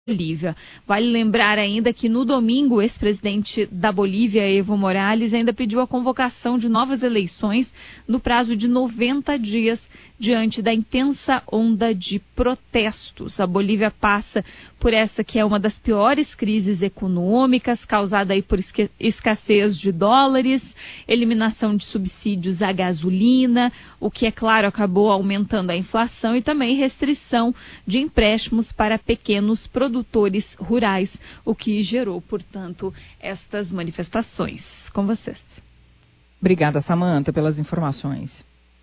Bolívia. Vale lembrar ainda que no domingo o ex-presidente da Bolívia, Evo Morales, ainda pediu a convocação de novas eleições no prazo de 90 dias diante da intensa onda de protestos. A Bolívia passa por essa que é uma das piores crises econômicas, causada aí por escassez de dólares, eliminação de subsídios à gasolina, o que, é claro, acabou aumentando a inflação, e também restrição de empréstimos para pequenos produtores rurais, o que gerou, portanto, estas manifestações. Com vocês. Obrigada, Samanta, pelas informações.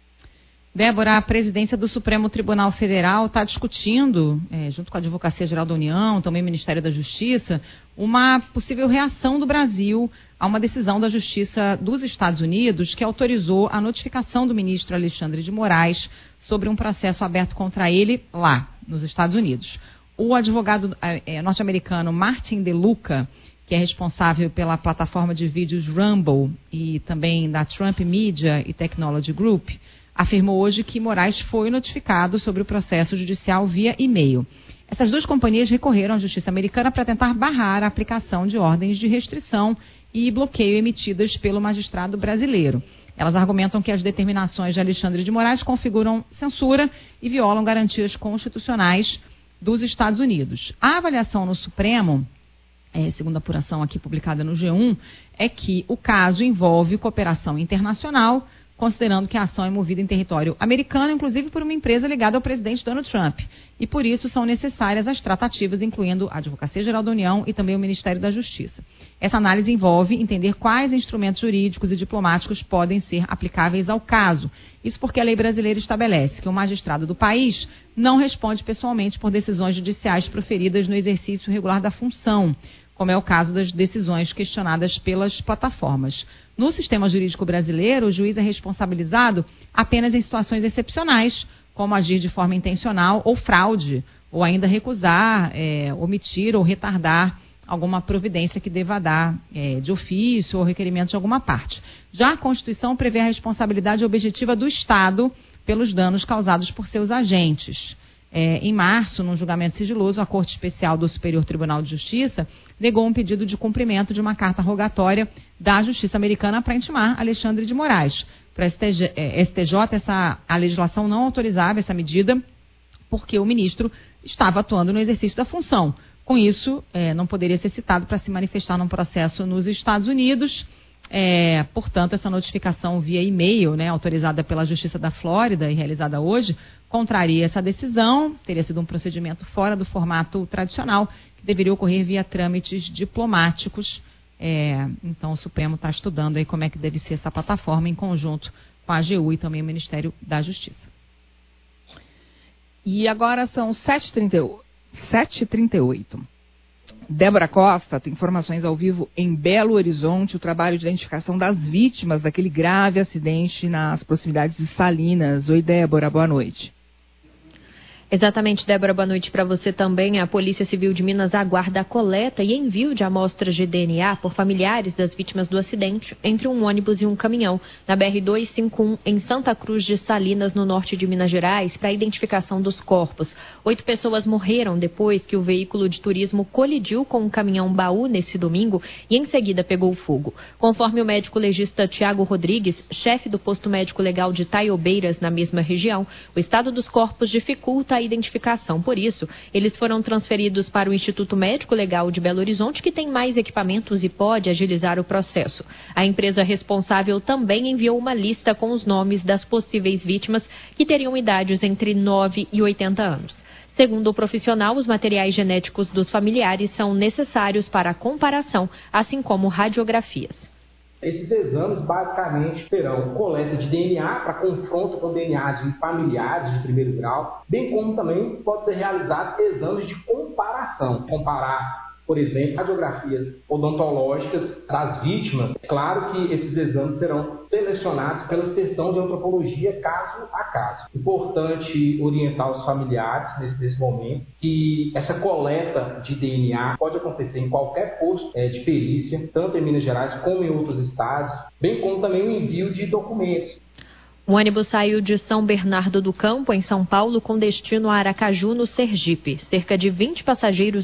Débora, a presidência do Supremo Tribunal Federal está discutindo, junto com a Advocacia Geral da União, também o Ministério da Justiça, uma possível reação do Brasil a uma decisão da Justiça dos Estados Unidos que autorizou a notificação do ministro Alexandre de Moraes sobre um processo aberto contra ele lá, nos Estados Unidos. O advogado norte-americano Martin De Luca, que é responsável pela plataforma de vídeos Rumble e também da Trump Media e Technology Group, afirmou hoje que Moraes foi notificado sobre o processo judicial via e-mail. Essas duas companhias recorreram à Justiça americana para tentar barrar a aplicação de ordens de restrição e bloqueio emitidas pelo magistrado brasileiro. Elas argumentam que as determinações de Alexandre de Moraes configuram censura e violam garantias constitucionais dos Estados Unidos. A avaliação no Supremo, segundo a apuração aqui publicada no G1, é que o caso envolve cooperação internacional, considerando que a ação é movida em território americano, inclusive por uma empresa ligada ao presidente Donald Trump. E por isso são necessárias as tratativas, incluindo a Advocacia Geral da União e também o Ministério da Justiça. Essa análise envolve entender quais instrumentos jurídicos e diplomáticos podem ser aplicáveis ao caso. Isso porque a lei brasileira estabelece que o magistrado do país não responde pessoalmente por decisões judiciais proferidas no exercício regular da função, como é o caso das decisões questionadas pelas plataformas. No sistema jurídico brasileiro, o juiz é responsabilizado apenas em situações excepcionais, como agir de forma intencional ou fraude, ou ainda recusar, omitir ou retardar alguma providência que deva dar de ofício ou requerimento de alguma parte. Já a Constituição prevê a responsabilidade objetiva do Estado pelos danos causados por seus agentes. Em março, num julgamento sigiloso, a Corte Especial do Superior Tribunal de Justiça negou um pedido de cumprimento de uma carta rogatória da Justiça Americana para intimar Alexandre de Moraes. Para a STJ, a legislação não autorizava essa medida porque o ministro estava atuando no exercício da função. Com isso, não poderia ser citado para se manifestar num processo nos Estados Unidos. Portanto, essa notificação via e-mail, autorizada pela Justiça da Flórida e realizada hoje, contraria essa decisão, teria sido um procedimento fora do formato tradicional, que deveria ocorrer via trâmites diplomáticos. Então, o Supremo está estudando aí como é que deve ser essa plataforma em conjunto com a AGU e também o Ministério da Justiça. E agora são 7h38. Débora Costa tem informações ao vivo em Belo Horizonte, o trabalho de identificação das vítimas daquele grave acidente nas proximidades de Salinas. Oi, Débora, boa noite. Exatamente, Débora, boa noite para você também. A Polícia Civil de Minas aguarda a coleta e envio de amostras de DNA por familiares das vítimas do acidente entre um ônibus e um caminhão na BR-251 em Santa Cruz de Salinas, no norte de Minas Gerais, para a identificação dos corpos. 8 pessoas morreram depois que o veículo de turismo colidiu com um caminhão-baú nesse domingo e em seguida pegou fogo. Conforme o médico legista Tiago Rodrigues, chefe do posto médico legal de Taiobeiras, na mesma região, o estado dos corpos dificulta a identificação. Por isso, eles foram transferidos para o Instituto Médico Legal de Belo Horizonte, que tem mais equipamentos e pode agilizar o processo. A empresa responsável também enviou uma lista com os nomes das possíveis vítimas que teriam idades entre 9 e 80 anos. Segundo o profissional, os materiais genéticos dos familiares são necessários para a comparação, assim como radiografias. Esses exames basicamente serão coleta de DNA para confronto com DNA de familiares de primeiro grau, bem como também pode ser realizado exames de comparação. Comparar, por exemplo, radiografias odontológicas das vítimas. É claro que esses exames serão selecionados pela seção de antropologia caso a caso. Importante orientar os familiares nesse momento que essa coleta de DNA pode acontecer em qualquer posto de perícia, tanto em Minas Gerais como em outros estados, bem como também o envio de documentos. O ônibus saiu de São Bernardo do Campo, em São Paulo, com destino a Aracaju, no Sergipe. Cerca de 20 passageiros